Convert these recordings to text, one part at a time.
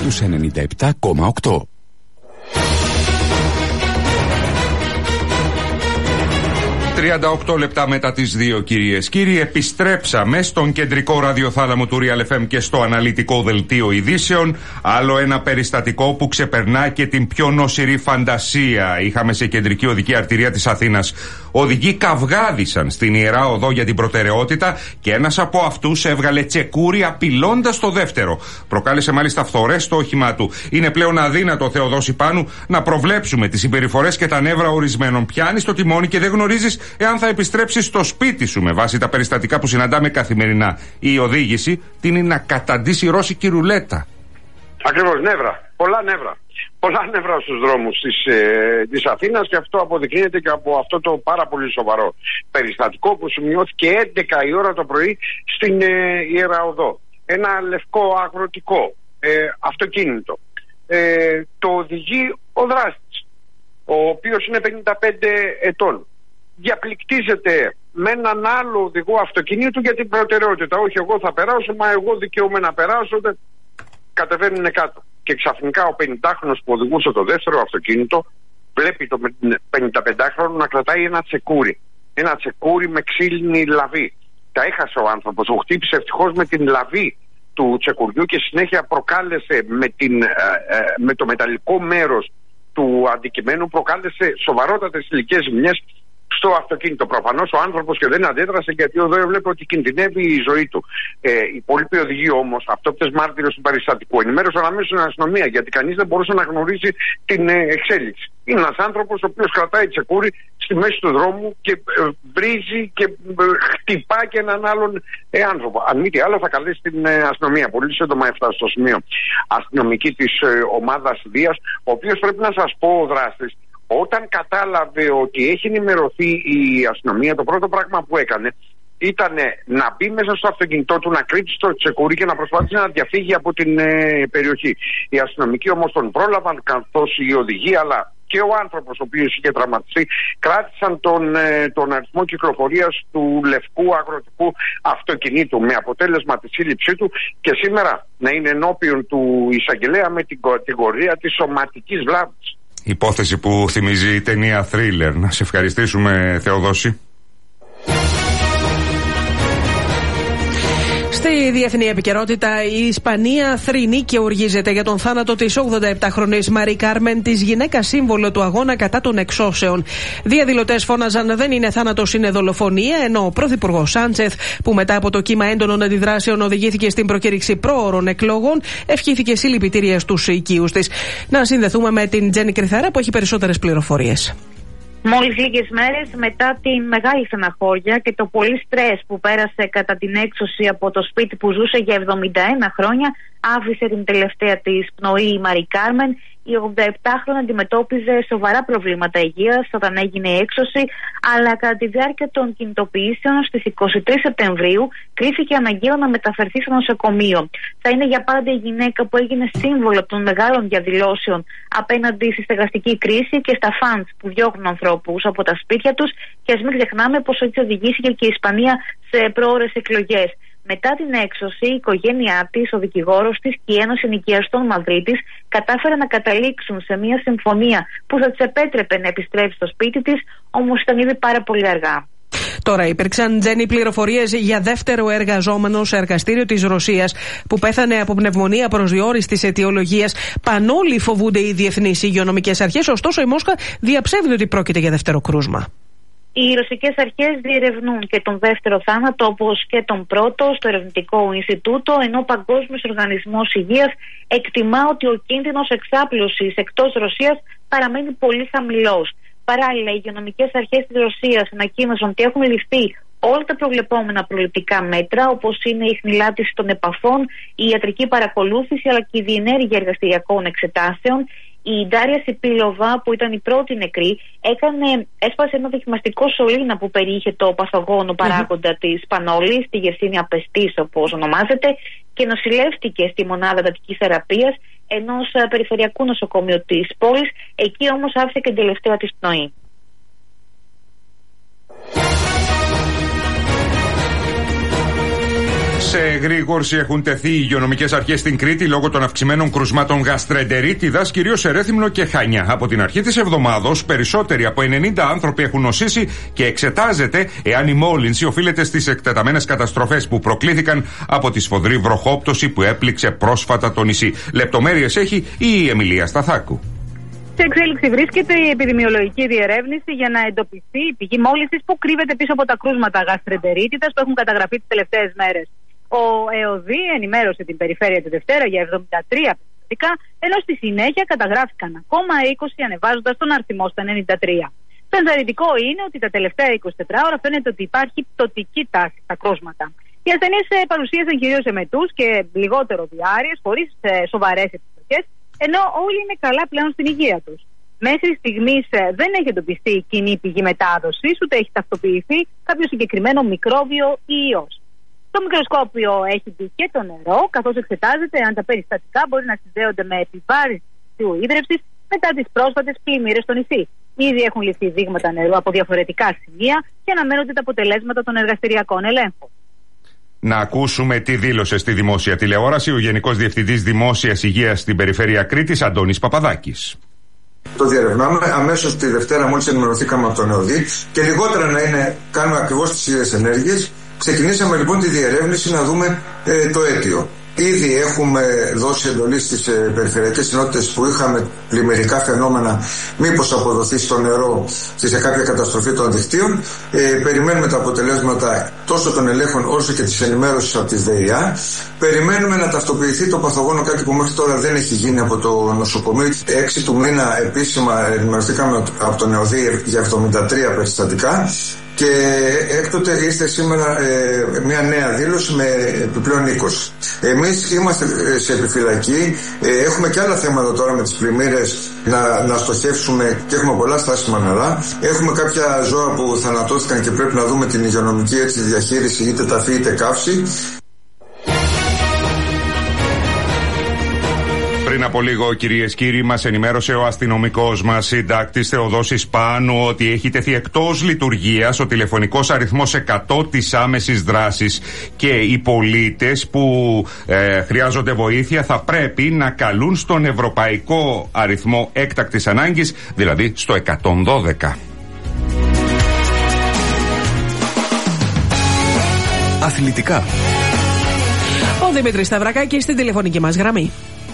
στους 97,8. 38 λεπτά μετά τις 2, κυρίες κύριοι, επιστρέψαμε στον κεντρικό ραδιοθάλαμο του Real FM και στο αναλυτικό δελτίο ειδήσεων. Άλλο ένα περιστατικό που ξεπερνά και την πιο νοσηρή φαντασία. Είχαμε σε κεντρική οδική αρτηρία της Αθήνας οδηγοί καυγάδισαν στην Ιερά Οδό για την προτεραιότητα και ένας από αυτούς έβγαλε τσεκούρι απειλώντας το δεύτερο. Προκάλεσε μάλιστα φθορές στο όχημά του. Είναι πλέον αδύνατο, Θεοδόση Πάνου, να προβλέψουμε τις συμπεριφορές και τα νεύρα ορισμένων. Πιάνεις το τιμόνι και δεν γνωρίζεις εάν θα επιστρέψεις στο σπίτι σου. Με βάση τα περιστατικά που συναντάμε καθημερινά, η οδήγηση τείνει να καταντήσει ρώσικη ρουλέτα. Ακριβώς, νεύρα. Πολλά νεύρα. Πολλά νεύρα στους δρόμους της Αθήνας, και αυτό αποδεικνύεται και από αυτό το πάρα πολύ σοβαρό περιστατικό που σημειώθηκε 11 η ώρα το πρωί στην Ιερά Οδό. Ένα λευκό αγροτικό αυτοκίνητο. Το οδηγεί ο δράστης, ο οποίος είναι 55 ετών. Διαπληκτίζεται με έναν άλλο οδηγό αυτοκινήτου για την προτεραιότητα. Όχι, εγώ θα περάσω, μα εγώ δικαιούμαι να περάσω. Κατεβαίνουν κάτω. Και ξαφνικά ο 50χρονος που οδηγούσε το δεύτερο αυτοκίνητο βλέπει το 55χρονο να κρατάει ένα τσεκούρι. Ένα τσεκούρι με ξύλινη λαβή. Τα έχασε ο άνθρωπος. Ο χτύπησε ευτυχώς με την λαβή του τσεκουριού και συνέχεια προκάλεσε με το μεταλλικό μέρος του αντικειμένου, προκάλεσε σοβαρότατες υλικές ζημιές στο αυτοκίνητο. Προφανώς ο άνθρωπος και δεν αντέδρασε, γιατί εδώ έβλεπε ότι κινδυνεύει η ζωή του. Οι υπόλοιποι οδηγοί όμως, αυτόπτες μάρτυρες του περιστατικού, ενημέρωσαν αμέσως την αστυνομία, γιατί κανείς δεν μπορούσε να γνωρίζει την εξέλιξη. Είναι ένας άνθρωπος ο οποίος κρατάει τσεκούρι στη μέση του δρόμου και βρίζει και χτυπά και έναν άλλον άνθρωπο. Αν μη τι άλλο, θα καλέσει την αστυνομία. Πολύ σύντομα έφτασε στο σημείο αστυνομική της ομάδας Δίας, ο οποίος, πρέπει να σας πω, ο δράστης, όταν κατάλαβε ότι έχει ενημερωθεί η αστυνομία, το πρώτο πράγμα που έκανε ήταν να μπει μέσα στο αυτοκίνητό του, να κρύψει το τσεκούρι και να προσπαθήσει να διαφύγει από την περιοχή. Οι αστυνομικοί όμως τον πρόλαβαν, καθώς οι οδηγοί αλλά και ο άνθρωπος ο οποίος είχε τραυματιστεί κράτησαν τον αριθμό κυκλοφορίας του λευκού αγροτικού αυτοκινήτου, με αποτέλεσμα τη σύλληψή του και σήμερα να είναι ενώπιον του εισαγγελέα με την κατηγορία της σωματικής βλάβης. Υπόθεση που θυμίζει η ταινία Thriller. Να σε ευχαριστήσουμε, Θεοδόση. Στη διεθνή επικαιρότητα, η Ισπανία θρηνεί και οργίζεται για τον θάνατο της 87χρονης Μαρί Κάρμεν, της γυναίκας σύμβολο του αγώνα κατά των εξώσεων. Διαδηλωτές φώναζαν «Δεν είναι θάνατος, είναι δολοφονία», ενώ ο πρωθυπουργός Σάντσεθ, που μετά από το κύμα έντονων αντιδράσεων οδηγήθηκε στην προκήρυξη πρόωρων εκλογών, ευχήθηκε συλληπιτήρια στους οικείους της. Να συνδεθούμε με την Τζέννη Κρυθάρα, που έχει περισσότερες πληροφορίες. Μόλις λίγες μέρες μετά τη μεγάλη στεναχώρια και το πολύ στρες που πέρασε κατά την έξωση από το σπίτι που ζούσε για 71 χρόνια, άφησε την τελευταία της πνοή η Μαρί Κάρμεν. Η 87χρονη αντιμετώπιζε σοβαρά προβλήματα υγείας όταν έγινε η έξωση, αλλά κατά τη διάρκεια των κινητοποιήσεων στις 23 Σεπτεμβρίου κρίθηκε αναγκαίο να μεταφερθεί στο νοσοκομείο. Θα είναι για πάντα η γυναίκα που έγινε σύμβολο των μεγάλων διαδηλώσεων απέναντι στη στεγαστική κρίση και στα φαντς που διώχνουν ανθρώπους από τα σπίτια τους, και ας μην ξεχνάμε πως έτσι οδηγήθηκε και η Ισπανία σε πρόωρες εκλογές. Μετά την έξωση, η οικογένειά της, ο δικηγόρος της και η Ένωση Νοικιαστών Μαδρίτης κατάφεραν να καταλήξουν σε μια συμφωνία που θα της επέτρεπε να επιστρέψει στο σπίτι της, όμως ήταν ήδη πάρα πολύ αργά. Τώρα υπήρξαν, Τζέννη, πληροφορίες για δεύτερο εργαζόμενο σε εργαστήριο της Ρωσίας που πέθανε από πνευμονία προσδιορίστης αιτιολογίας. Πανόλοι φοβούνται οι διεθνείς υγειονομικές αρχές, ωστόσο η Μόσχα διαψεύδει ότι πρόκειται για δεύτερο κρούσμα. Οι ρωσικές αρχές διερευνούν και τον δεύτερο θάνατο όπως και τον πρώτο στο ερευνητικό Ινστιτούτο, ενώ ο Παγκόσμιος Οργανισμός Υγείας εκτιμά ότι ο κίνδυνος εξάπλωσης εκτός Ρωσίας παραμένει πολύ χαμηλός. Παράλληλα, οι υγειονομικές αρχές της Ρωσίας ανακοίνωσαν ότι έχουν ληφθεί όλα τα προβλεπόμενα προληπτικά μέτρα, όπως είναι η χνηλάτιση των επαφών, η ιατρική παρακολούθηση αλλά και η διενέργεια εργαστηριακών εξετάσεων. Η Ντάρια Σιπίλοβα, που ήταν η πρώτη νεκρή, έσπασε ένα δοκιμαστικό σωλήνα που περιείχε το παθογόνο παράγοντα της πανόλης, τη Γερσίνια πεστής όπως ονομάζεται, και νοσηλεύτηκε στη μονάδα εντατικής θεραπείας ενός περιφερειακού νοσοκομείου της πόλης. Εκεί όμως άφησε και την τελευταία της πνοή. Σε εγρήγορση έχουν τεθεί οι υγειονομικές αρχές στην Κρήτη λόγω των αυξημένων κρουσμάτων γαστρεντερίτιδας, κυρίως σε Ρέθυμνο και Χανιά. Από την αρχή της εβδομάδος, περισσότεροι από 90 άνθρωποι έχουν νοσήσει και εξετάζεται εάν η μόλυνση οφείλεται στις εκτεταμένες καταστροφές που προκλήθηκαν από τη σφοδρή βροχόπτωση που έπληξε πρόσφατα το νησί. Λεπτομέρειες έχει η Εμιλία Σταθάκου. Σε εξέλιξη βρίσκεται η επιδημιολογική διερεύνηση για να εντοπιστεί η πηγή μόλυνσης που κρύβεται πίσω από τα κρούσματα γαστρεντερίτιδας που έχουν καταγραφεί τις τελευταίες μέρες. Ο ΕΟΔΗ ενημέρωσε την περιφέρεια τη Δευτέρα για 73 περιστατικά, ενώ στη συνέχεια καταγράφηκαν ακόμα 20, ανεβάζοντας τον αριθμό στα 93. Το ενθαρρυντικό είναι ότι τα τελευταία 24 ώρα φαίνεται ότι υπάρχει πτωτική τάση στα κρούσματα. Οι ασθενείς παρουσίασαν κυρίως εμετούς και λιγότερο διάρειες, χωρίς σοβαρές επιστροφές, ενώ όλοι είναι καλά πλέον στην υγεία τους. Μέχρι στιγμής δεν έχει εντοπιστεί κοινή πηγή μετάδοσης, ούτε έχει ταυτοποιηθεί κάποιο συγκεκριμένο μικρόβιο ή ιός. Το μικροσκόπιο έχει μπει και το νερό, καθώς εξετάζεται αν τα περιστατικά μπορεί να συνδέονται με επιβάρυνση του ίδρευσης μετά τις πρόσφατες πλημμύρες στο νησί. Ήδη έχουν ληφθεί δείγματα νερού από διαφορετικά σημεία και αναμένονται τα αποτελέσματα των εργαστηριακών ελέγχων. Να ακούσουμε τι δήλωσε στη δημόσια τηλεόραση ο Γενικός Διευθυντής Δημόσιας Υγείας στην Περιφέρεια Κρήτης, Αντώνης Παπαδάκης. Το διερευνάμε. Αμέσως τη Δευτέρα, μόλις ενημερωθήκαμε από τον ΕΟΔΗ και λιγότερα να είναι, κάνουμε ακριβώς τις ίδιες ενέργειες. Ξεκινήσαμε λοιπόν τη διερεύνηση να δούμε το αίτιο. Ήδη έχουμε δώσει εντολή στις περιφερειακές ενότητες που είχαμε πλημμυρικά φαινόμενα μήπως αποδοθεί στο νερό σε κάποια καταστροφή των δικτύων. Περιμένουμε τα αποτελέσματα τόσο των ελέγχων όσο και της ενημέρωσης από τις ΔΕΙΑ. Περιμένουμε να ταυτοποιηθεί το παθογόνο, κάτι που μέχρι τώρα δεν έχει γίνει από το νοσοκομείο. 6 του μήνα επίσημα ενημερωθήκαμε από τον ΕΟΔΗ για 73 περιστατικά. Και έκτοτε ήρθε σήμερα μια νέα δήλωση με επιπλέον 20. Εμείς είμαστε σε επιφυλακή, έχουμε και άλλα θέματα τώρα με τις πλημμύρες να στοχεύσουμε και έχουμε πολλά στάσιμα νερά. Έχουμε κάποια ζώα που θανατώθηκαν και πρέπει να δούμε την υγειονομική διαχείριση, είτε ταφή είτε καύση. Πριν από λίγο, κυρίες και κύριοι, μας ενημέρωσε ο αστυνομικός μας συντάκτης Θεοδόσης Πάνου ότι έχει τεθεί εκτός λειτουργίας ο τηλεφωνικός αριθμός 100 της άμεσης δράσης και οι πολίτες που χρειάζονται βοήθεια θα πρέπει να καλούν στον ευρωπαϊκό αριθμό έκτακτης ανάγκης, δηλαδή στο 112. Αθλητικά. Ο Δημήτρης Σταυρακάκης στην τηλεφωνική μας γραμμή.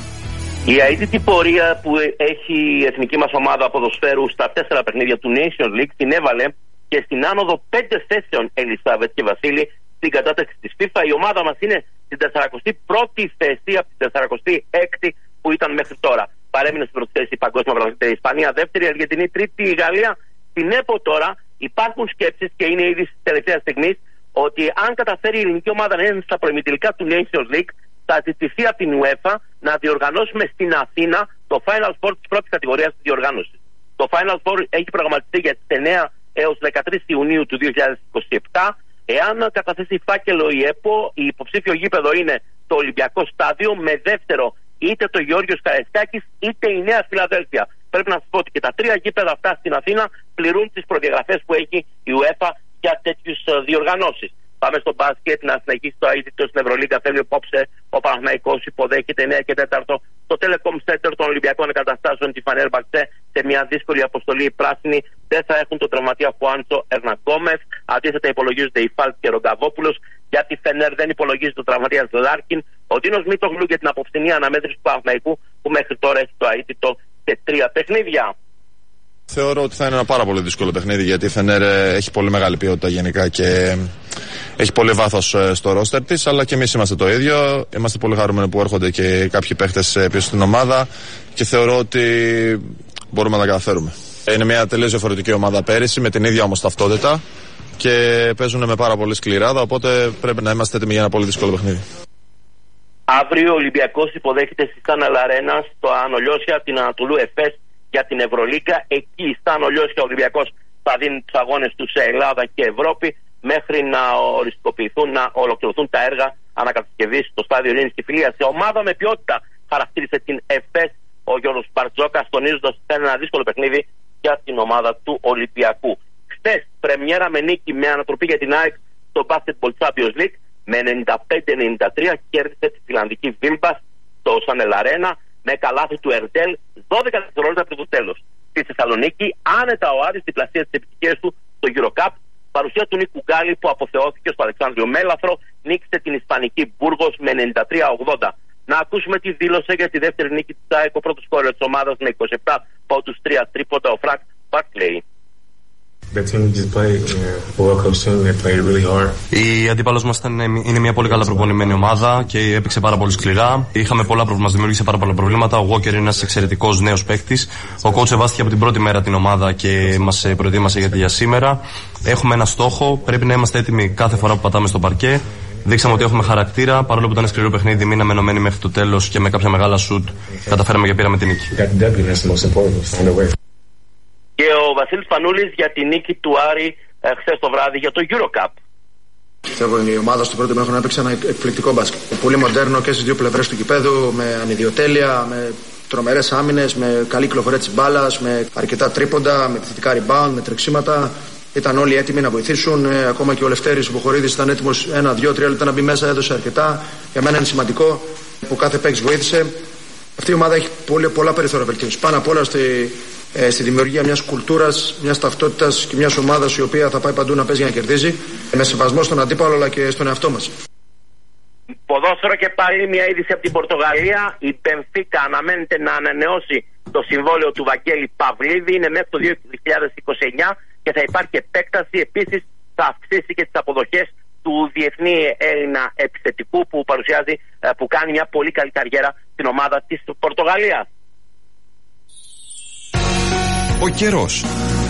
Η αίτητη πορεία που έχει η εθνική μας ομάδα ποδοσφαίρου στα 4 παιχνίδια του Nations League την έβαλε και στην άνοδο 5 θέσεων, Ελισάβετ και Βασίλη, στην κατάταξη της FIFA. Η ομάδα μας είναι στην 41η θέση από την 46η που ήταν μέχρι τώρα. Παρέμεινε στην πρώτη θέση η παγκόσμια πρωταθλήτρια η Ισπανία, δεύτερη η Αργεντινή, τρίτη η Γαλλία. Στην ΕΠΟ τώρα υπάρχουν σκέψεις και είναι ήδη στη τελευταία στιγμή ότι αν καταφέρει η ελληνική ομάδα να είναι στα προημιτελικά του Nations League, θα ζητηθεί από την UEFA να διοργανώσουμε στην Αθήνα το Final Four της πρώτης κατηγορίας της διοργάνωσης. Το Final Four έχει προγραμματιστεί για τις 9 έως 13 Ιουνίου του 2027. Εάν καταθέσει φάκελο η ΕΠΟ, η υποψήφιο γήπεδο είναι το Ολυμπιακό Στάδιο, με δεύτερο είτε το Γεώργιος Καραϊσκάκης είτε η Νέα Φιλαδέλφια. Πρέπει να σας πω ότι και τα 3 γήπεδα αυτά στην Αθήνα πληρούν τις προδιαγραφές που έχει η UEFA για τέτοιους διοργανώσεις. Πάμε στο μπάσκετ, να συνεχίσει το αίτητο στην Ευρωλίγκα. Θέλει απόψε ο Παναθηναϊκός, υποδέχεται 9 και 4 στο Telecom Center των Ολυμπιακών Εγκαταστάσεων τη Φανέρμπαξε σε μια δύσκολη αποστολή. Οι πράσινοι δεν θα έχουν τον τραυματία Χουάντσο Ερναγκόμεφ. Αντίθετα, υπολογίζονται η Φάλκ και Ρογκαβόπουλος. Για τη Φενέρ δεν υπολογίζεται ο τραυματίας Λάρκιν. Ο Ντίνος Μίτογλου για την απόψινή αναμέτρηση του Παναθηναϊκού που μέχρι τώρα έχει το αίτητο σε 3 παιχνίδια. Θεωρώ ότι θα είναι ένα πάρα πολύ δύσκολο παιχνίδι, γιατί η Φενέρ έχει πολύ μεγάλη ποιότητα γενικά και έχει πολύ βάθος στο ρόστερ της, αλλά και εμείς είμαστε το ίδιο. Είμαστε πολύ χαρούμενοι που έρχονται και κάποιοι παίχτες πίσω στην ομάδα και θεωρώ ότι μπορούμε να τα καταφέρουμε. Είναι μια τελείως διαφορετική ομάδα πέρυσι, με την ίδια όμως ταυτότητα και παίζουν με πάρα πολύ σκληράδα, οπότε πρέπει να είμαστε έτοιμοι για ένα πολύ δύσκολο παιχνίδι. Αύριο ο Ολυμπιακός υποδέχεται στη Στάναλ Αρένα στο Ανολιώσια την Ανατολού Εφές για την Ευρωλίγκα. Εκεί στα Ανολιώσια ο Ολυμπιακός θα δίνει τους αγώνες του σε Ελλάδα και Ευρώπη μέχρι να οριστικοποιηθούν, να ολοκληρωθούν τα έργα ανακατασκευής στο στάδιο Ειρήνης και Φιλίας. Σε ομάδα με ποιότητα χαρακτήρισε την ΕΦΕΣ ο Γιώργος Μπαρτζόκας, τονίζοντας ότι θα είναι ένα δύσκολο παιχνίδι για την ομάδα του Ολυμπιακού. Χθες πρεμιέρα με νίκη με ανατροπή για την ΑΕΚ στο Basketball Champions League. Με 95-93 κέρδισε τη φιλανδική Βίμπας στο Σανελαρένα με καλάθι του Ερντέλ 12 δευτερόλεπτα πριν το τέλος. Στη Θεσσαλονίκη, άνετα ο Άρης διπλασίασε τις επιτυχίες του στο EuroCup. Παρουσία του Νίκου Γκάλη που αποθεώθηκε στο Αλεξάνδριο Μέλαθρο, νίκησε την Ισπανική Μπούργος με 93-80. Να ακούσουμε τι δήλωσε για τη δεύτερη νίκη της ΑΕΚ, ο πρώτος σκόρερ της ομάδας με 27 πόντους, 3 τρίποντα, ο Φρανκ Μπάρκλεϊ. Η αντίπαλος μας είναι μια πολύ καλά προπονημένη ομάδα και έπαιξε πάρα πολύ σκληρά. Είχαμε πολλά προβλήματα, μας δημιούργησε πάρα πολλά προβλήματα. Ο Walker είναι ένας εξαιρετικός νέος παίκτης. Ο coach σεβάστηκε από την πρώτη μέρα την ομάδα και μας προετοίμασε για σήμερα. Έχουμε ένα στόχο, πρέπει να είμαστε έτοιμοι κάθε φορά που πατάμε στο παρκέ. Δείξαμε ότι έχουμε χαρακτήρα, παρόλο που ήταν σκληρό παιχνίδι, μείναμε ενωμένοι μέχρι το τέλος και με κάποια μεγάλα σουτ καταφέραμε και πήραμε την νίκη. Και ο Βασίλης Πανούλης για τη νίκη του Άρη χθες το βράδυ για το EuroCup. Πιστεύω η ομάδα στο πρώτο μήχρονο έπαιξε ένα εκπληκτικό μπάσκετ. Πολύ μοντέρνο και στις δύο πλευρές του κηπέδου, με ανιδιοτέλεια, με τρομερές άμυνες, με καλή κυκλοφορία της μπάλας, με αρκετά τρίποντα, με επιθετικά rebound, με τρεξίματα. Ήταν όλοι έτοιμοι να βοηθήσουν. Ακόμα και ο Λευτέρης Βοχορίδης ήταν έτοιμος 1, 2, 3 λεπτά να μπει μέσα, έδωσε αρκετά. Για μένα είναι σημαντικό που κάθε παίκτης βοήθησε. Αυτή η ομάδα έχει πολλά περιθώρια βελτίωσης. Πάνω απ' όλα στη δημιουργία μιας κουλτούρας, μιας ταυτότητας και μιας ομάδας η οποία θα πάει παντού να παίζει για να κερδίζει, με σεβασμό στον αντίπαλο αλλά και στον εαυτό μας. Ποδόσφαιρο και πάλι μια είδηση από την Πορτογαλία. Η Μπενφίκα αναμένεται να ανανεώσει το συμβόλαιο του Βαγγέλη Παυλίδη. Είναι μέχρι το 2029 και θα υπάρχει επέκταση. Επίσης θα αυξήσει και τις αποδοχές του διεθνή Έλληνα επιθετικού που κάνει μια πολύ καλή καριέρα στην ομάδα της Πορτογαλίας. Ο καιρός.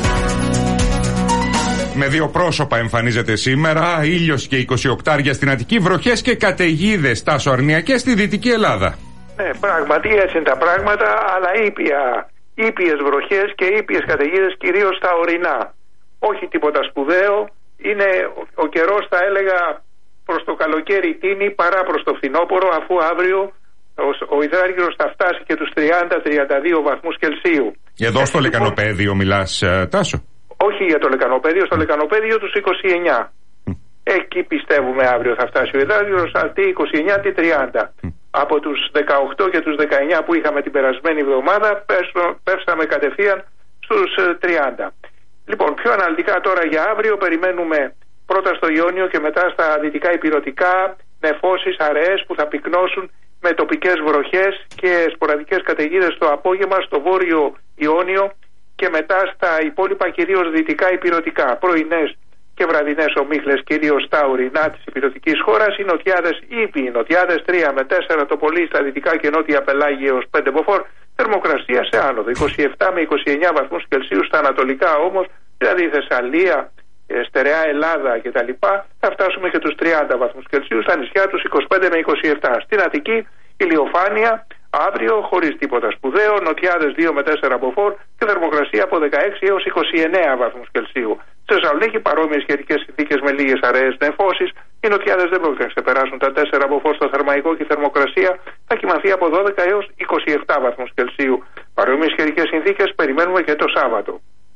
Με δύο πρόσωπα εμφανίζεται σήμερα, ήλιος και 28 στην Αττική, βροχές και καταιγίδες τάσο-αρνιακές στη Δυτική Ελλάδα. Ναι, πράγματι έτσι είναι τα πράγματα, αλλά ήπιες βροχές και ήπιες καταιγίδες κυρίως στα ορεινά. Όχι τίποτα σπουδαίο, είναι ο καιρός θα έλεγα προς το καλοκαίρι τίνει παρά προς το φθινόπωρο, αφού αύριο ο υδράργυρος θα φτάσει και τους 30-32 βαθμούς Κελσίου. Εδώ στο Λεκανοπέδιο μιλάς, Τάσο? Όχι για το Λεκανοπέδιο, στο Λεκανοπέδιο τους 29. Εκεί πιστεύουμε αύριο θα φτάσει ο υδράργυρος, αντί 29 τι 30. Από τους 18 και τους 19 που είχαμε την περασμένη εβδομάδα πέφταμε κατευθείαν στους 30. Λοιπόν, πιο αναλυτικά τώρα για αύριο περιμένουμε πρώτα στο Ιόνιο και μετά στα δυτικά ηπειρωτικά νεφώσεις, αραιές που θα πυκνώσουν με τοπικές βροχές και σποραδικές καταιγίδες το απόγευμα στο βόρειο Ιόνιο και μετά στα υπόλοιπα κυρίως δυτικά ηπειρωτικά. Πρωινές και βραδινές ομίχλες κυρίως στα ορεινά της ηπειρωτικής χώρας. Οι νοτιάδες ήπιοι, νοτιάδες 3 με 4 το πολύ στα δυτικά και νότια πελάγια έως 5 μποφόρ. Θερμοκρασία σε άνοδο 27 με 29 βαθμούς Κελσίου στα ανατολικά όμως, δηλαδή Θεσσαλία, στερεά Ελλάδα κτλ. Θα φτάσουμε και τους 30 βαθμούς Κελσίου, στα νησιά τους 25 με 27. Στην Αττική ηλιοφάνεια αύριο χωρίς τίποτα σπουδαίο, νοτιάδες 2 με 4 μποφόρ και θερμοκρασία από 16 έως 29 βαθμούς Κελσίου. Στη Θεσσαλονίκη παρόμοιες σχετικές συνθήκες με λίγες αραιές νεφώσεις. Οι νοτιάδες δεν πρόκειται να ξεπεράσουν τα 4 μποφόρ στο θερμαϊκό και η θερμοκρασία θα κυμανθεί από 12 έως 27 βαθμούς Κελσίου. Παρόμοιες σχετικές συνθήκες περιμένουμε και το Σάββατο.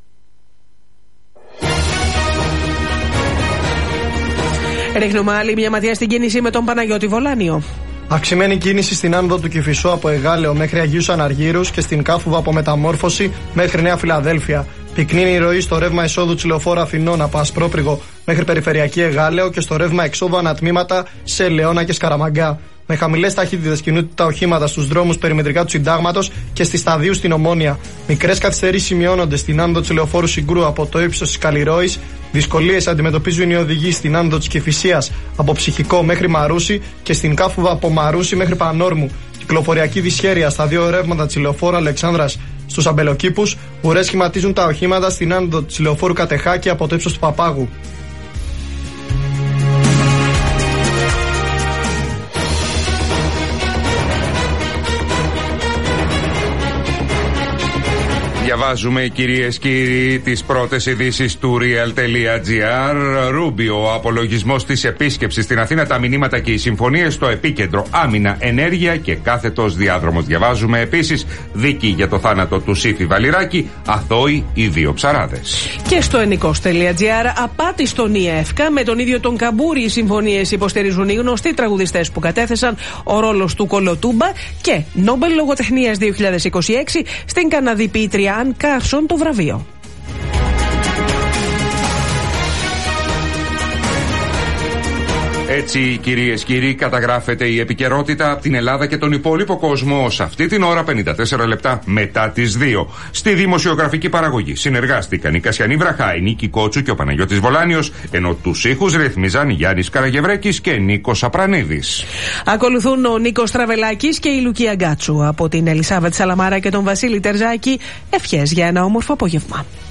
Ρίχνουμε άλλη μια ματιά στην κίνηση με τον Παναγιώτη Βολάνιο. Αυξημένη κίνηση στην άνοδο του Κηφισού από Εγάλεο μέχρι Αγίους Αναργύρους και στην Κάφουβα από Μεταμόρφωση μέχρι Νέα Φιλαδέλφια. Πυκνή η ροή στο ρεύμα εισόδου της λεωφόρου Αθηνών από Ασπρόπριγο μέχρι Περιφερειακή Εγάλεο και στο ρεύμα εξόδου ανατμήματα σε Λεώνα και Σκαραμαγκά. Με χαμηλές ταχύτητες κινούνται τα οχήματα στους δρόμους περιμετρικά του Συντάγματος και στη Σταδίου στην Ομόνια. Μικρές καθυστερήσεις σημειώνονται στην άνοδο της λεωφόρου Συγκρού από το ύψος της Καλλιρόης. Δυσκολίες αντιμετωπίζουν οι οδηγοί στην άνοδο της Κηφισίας από Ψυχικό μέχρι Μαρούσι και στην Κάφουβα από Μαρούσι μέχρι Πανόρμου. Κυκλοφοριακή δυσχέρεια στα δύο ρεύματα της λεωφόρου Αλεξάνδρας στους Αμπελοκήπους. Ουρές σχηματίζουν τα οχήματα στην άνοδο της λεωφόρου Κατεχάκη από το ύψος του Παπάγου. Διαβάζουμε, κυρίες και κύριοι, τις πρώτες ειδήσεις του real.gr. Ρούμπιο, ο απολογισμός της επίσκεψης στην Αθήνα, τα μηνύματα και οι συμφωνίες στο επίκεντρο. Άμυνα, ενέργεια και κάθετος διάδρομος. Διαβάζουμε επίσης, δίκη για το θάνατο του Σύφη Βαλιράκη, αθώοι οι δύο ψαράδες. Και στο ενικός.gr, απάτη στον ΙΕΦΚΑ, με τον ίδιο τον Καμπούρη οι συμφωνίες υποστηρίζουν οι γνωστοί τραγουδιστές που κατέθεσαν, ο ρόλος του Κολοτούμπα και Νόμπελ Λογοτεχνίας 2026 στην Καναδιπήτρια Αν Κάρσον το βραβείο. Έτσι, κυρίες και κύριοι, καταγράφεται η επικαιρότητα από την Ελλάδα και τον υπόλοιπο κόσμο ως αυτή την ώρα, 54 λεπτά μετά τις 2. Στη δημοσιογραφική παραγωγή συνεργάστηκαν η Κασιανή Βραχά, η Νίκη Κότσου και ο Παναγιώτης Βολάνιος, ενώ τους ήχους ρυθμίζαν Γιάννης Καραγευρέκης και Νίκος Απρανίδης. Ακολουθούν ο Νίκος Τραβελάκης και η Λουκία Γκάτσου. Από την Ελισάβετ Σαλαμάρα και τον Βασίλη Τερζάκη, ευχές για ένα όμορφο απόγευμα.